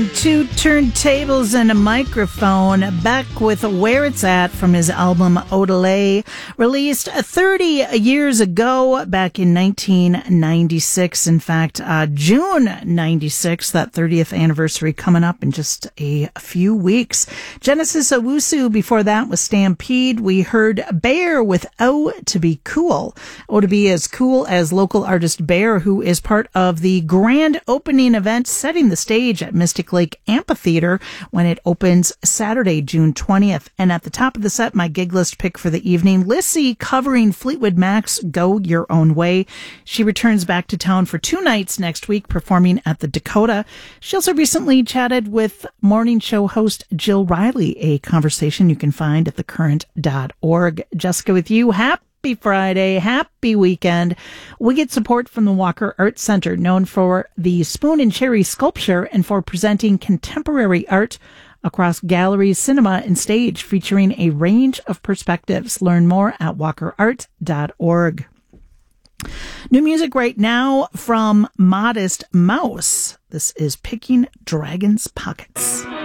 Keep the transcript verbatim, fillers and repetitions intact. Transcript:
and two turntables and a microphone, back with Where It's At from his album Odelay, released thirty years ago, back in nineteen ninety-six. In fact, uh, June ninety-six, that thirtieth anniversary coming up in just a few weeks. Genesis Owusu, before that was Stampede. We heard Bear with Oh To Be Cool. Oh To Be as cool as local artist Bear, who is part of the grand opening event setting the stage at Mystic Lake Amphitheater when it opens Saturday, June twentieth. And at the top of the set, my gig list pick for the evening, Lissy covering Fleetwood Mac's Go Your Own Way. She returns back to town for two nights next week, performing at the Dakota. She also recently chatted with morning show host Jill Riley, a conversation you can find at the current dot org. Jessica with you. Happy Happy Friday, happy weekend. We get support from the Walker Art Center, known for the Spoon and Cherry sculpture and for presenting contemporary art across galleries, cinema, and stage, featuring a range of perspectives. Learn more at walker art dot org. New music right now from Modest Mouse. This is Picking Dragon's Pockets.